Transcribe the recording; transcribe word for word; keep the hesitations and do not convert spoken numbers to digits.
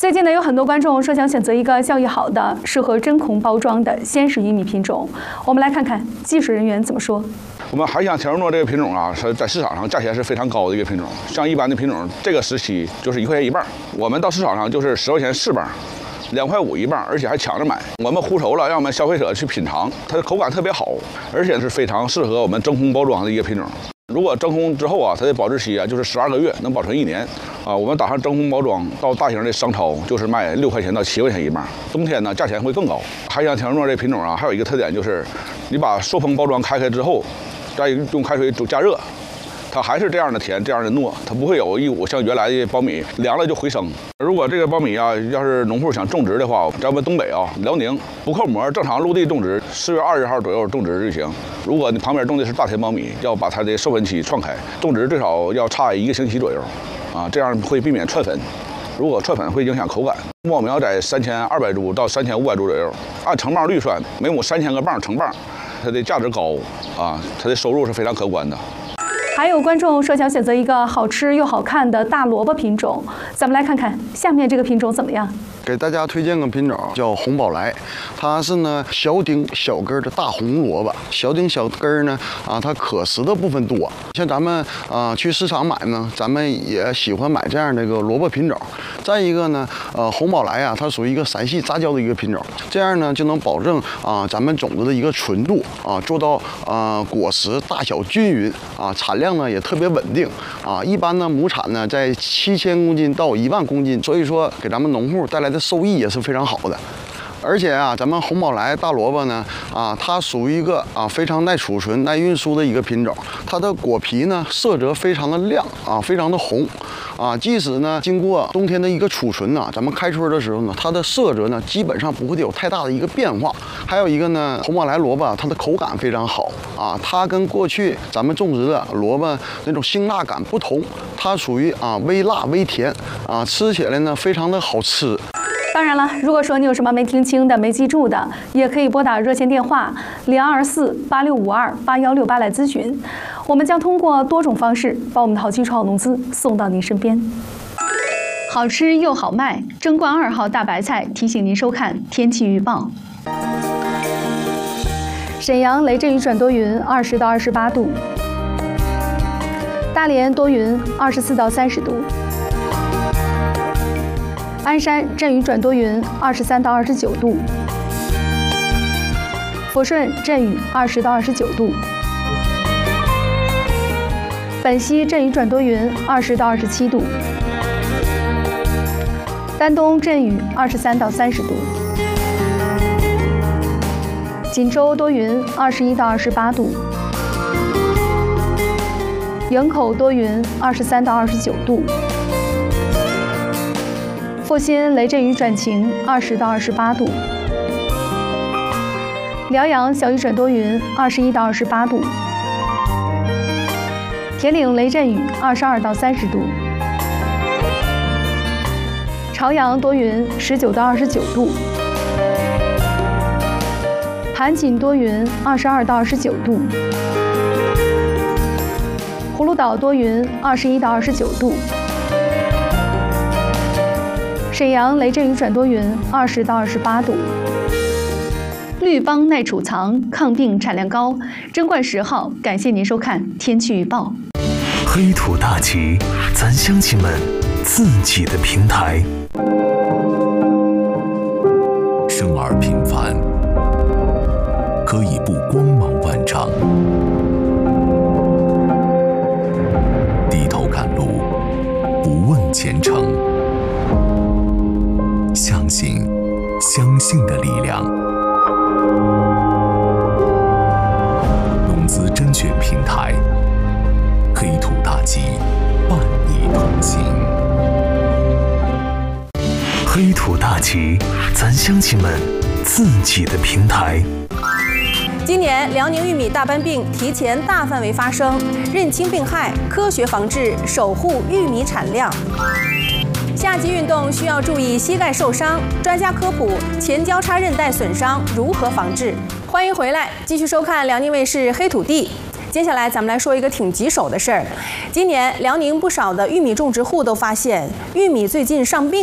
最近呢，有很多观众说想选择一个效益好的、适合真空包装的鲜食玉米品种。我们来看看技术人员怎么说。 我们海香田若诺这个品种啊，是在市场上价钱是非常高的一个品种。像一般的品种，这个时期就是一块钱一磅，我们到市场上就是十块钱四磅。 两块五一磅，而且还抢着买。我们烀熟了，让我们消费者去品尝，它的口感特别好，而且是非常适合我们真空包装的一个品种。如果真空之后啊，它的保质期啊就是十二个月，能保存一年啊。我们打上真空包装到大型的商超，就是卖六块钱到七块钱一磅。冬天呢，价钱会更高。海香田若这品种啊，还有一个特点就是，你把塑封包装开开之后，再用开水煮加热。 它还是这样的甜，这样的糯，它不会有一股像原来的苞米凉了就回生。如果这个苞米啊，要是农户想种植的话，在我们东北啊，辽宁不扣膜，正常陆地种植，四月二十号左右种植就行。如果你旁边种的是大田苞米，要把它的授粉期串开，种植最少要差一个星期左右，啊，这样会避免串粉。如果串粉会影响口感。木苗在三千二百株到三千五百株左右，按成磅率算，每亩三千个磅成磅，它的价值高啊，它的收入是非常可观的。 还有观众说想选择一个好吃又好看的大萝卜品种，咱们来看看下面这个品种怎么样。 给大家推荐个品种叫红宝来，它是呢小丁小根的大红萝卜。小丁小根呢啊，它可食的部分多。像咱们啊去市场买呢，咱们也喜欢买这样的一个萝卜品种。再一个呢，呃红宝来啊，它属于一个山系杂交的一个品种，这样呢就能保证啊咱们种子的一个纯度啊，做到啊果实大小均匀啊，产量呢也特别稳定啊。一般呢亩产呢在七千公斤到一万公斤，所以说给咱们农户带来的 收益也是非常好的，而且啊，咱们红宝来大萝卜呢，啊，它属于一个啊非常耐储存、耐运输的一个品种。它的果皮呢色泽非常的亮啊，非常的红啊。即使呢经过冬天的一个储存呢，咱们开春的时候呢，它的色泽呢基本上不会有太大的一个变化。还有一个呢，红宝来萝卜它的口感非常好啊，它跟过去咱们种植的萝卜那种辛辣感不同，它属于啊微辣微甜啊，吃起来呢非常的好吃。 当然了，如果说你有什么没听清的、没记住的，也可以拨打热线电话零二四八六五二八幺六八来咨询。我们将通过多种方式，把我们的好技术、好农资送到您身边。好吃又好卖，争冠二号大白菜提醒您收看天气预报。沈阳雷阵雨转多云，二十到二十八度；大连多云，二十四到三十度。 鞍山阵雨转多云，二十三到二十九度；抚顺阵雨，二十到二十九度；本溪阵雨转多云，二十到二十七度；丹东阵雨，二十三到三十度；锦州多云，二十一到二十八度；营口多云，二十三到二十九度。 阜新雷阵雨转晴，二十到二十八度；辽阳小雨转多云，二十一到二十八度；铁岭雷阵雨，二十二到三十度；朝阳多云，十九到二十九度；盘锦多云，二十二到二十九度；葫芦岛多云，二十一到二十九度。 沈阳雷阵雨转多云，二十到二十八度。绿邦耐储藏，抗病产量高。争冠十号，感谢您收看天气预报。 黑土大旗，咱乡亲们自己的平台。生而平凡，可以不光芒万丈；低头赶路，不问前程。 相信，相信的力量。农资甄选平台，黑土大旗伴你同行。黑土大旗，咱乡亲们自己的平台。 今年辽宁玉米大斑病提前大范围发生，认清病害，科学防治，守护玉米产量。 夏季运动需要注意膝盖受伤，专家科普前交叉韧带损伤如何防治。欢迎回来，继续收看辽宁卫视《黑土地》。接下来咱们来说一个挺棘手的事儿。今年辽宁不少的玉米种植户都发现，玉米最近上病